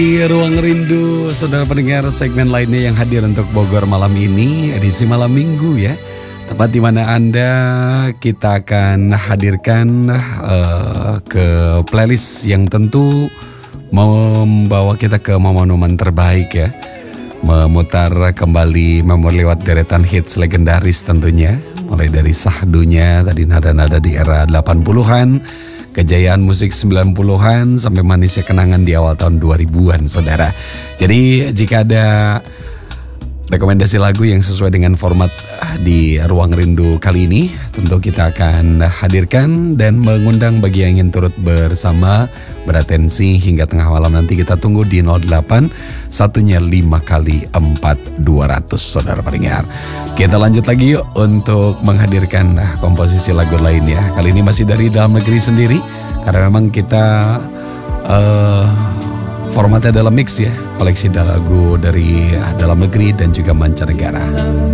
Di Ruang Rindu, saudara pendengar, segmen lainnya yang hadir untuk Bogor malam ini, edisi malam minggu ya. Tempat di mana Anda kita akan hadirkan ke playlist yang tentu membawa kita ke momen-momen terbaik ya. Memutar kembali memori lewat deretan hits legendaris tentunya. Mulai dari sahdunya, tadi nada-nada di era 80-an. Kejayaan musik 90-an sampai manisnya kenangan di awal tahun 2000-an, saudara. Jadi jika ada rekomendasi lagu yang sesuai dengan format di Ruang Rindu kali ini, tentu kita akan hadirkan dan mengundang bagi yang ingin turut bersama beratensi hingga tengah malam nanti. Kita tunggu di 08 satunya 5 kali 4 200, saudara pendengar. Kita lanjut lagi yuk untuk menghadirkan komposisi lagu lainnya. Kali ini masih dari dalam negeri sendiri, karena memang kita formatnya dalam mix ya, koleksi lagu dari dalam negeri dan juga mancanegara.